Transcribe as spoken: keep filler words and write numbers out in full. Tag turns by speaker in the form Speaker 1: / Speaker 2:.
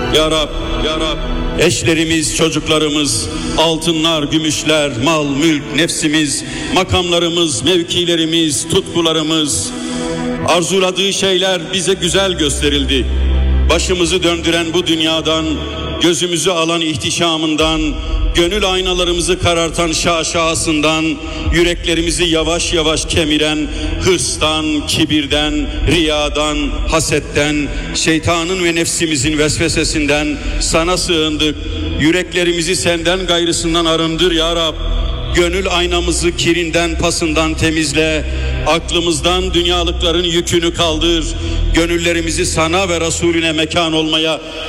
Speaker 1: Ya Rab, Ya Rab, eşlerimiz, çocuklarımız, altınlar, gümüşler, mal, mülk, nefsimiz, makamlarımız, mevkilerimiz, tutkularımız, arzuladığı şeyler bize güzel gösterildi. Başımızı döndüren bu dünyadan, gözümüzü alan ihtişamından, gönül aynalarımızı karartan şaşasından, yüreklerimizi yavaş yavaş kemiren hırstan, kibirden, riyadan, hasetten, şeytanın ve nefsimizin vesvesesinden sana sığındık. Yüreklerimizi senden gayrısından arındır ya Rab. Gönül aynamızı kirinden, pasından temizle. Aklımızdan dünyalıkların yükünü kaldır. Gönüllerimizi sana ve Resulüne mekan olmaya